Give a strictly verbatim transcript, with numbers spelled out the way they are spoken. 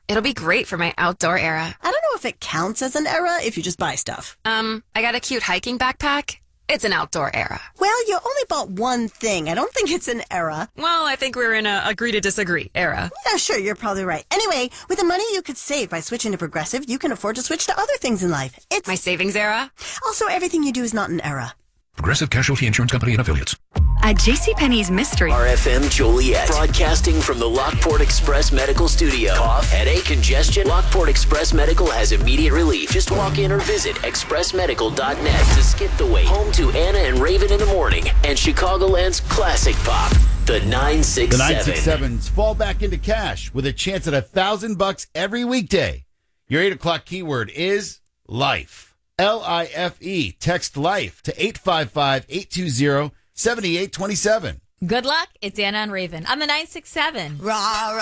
It'll be great for my outdoor era. I don't know if it counts as an era if you just buy stuff. Um, I got a cute hiking backpack. It's an outdoor era. Well, you only bought one thing. I don't think it's an era. Well, I think we're in a agree to disagree era. Yeah, sure, you're probably right. Anyway, with the money you could save by switching to Progressive, you can afford to switch to other things in life. It's my savings era. Also, everything you do is not an era. Progressive Casualty Insurance Company and Affiliates. At JCPenney's Mystery. R F M Joliet, broadcasting from the Lockport Express Medical Studio. Cough, headache, congestion. Lockport Express Medical has immediate relief. Just walk in or visit express medical dot net to skip the wait. Home to Anna and Raven in the morning and Chicagoland's classic pop, the nine six seven. The nine six sevens fall back into cash with a chance at a thousand bucks every weekday. Your eight o'clock keyword is life. L I F E. Text life to eight five five, eight two zero, seven eight two seven. Good luck. It's Anna and Raven on the nine six seven. Rah, rah.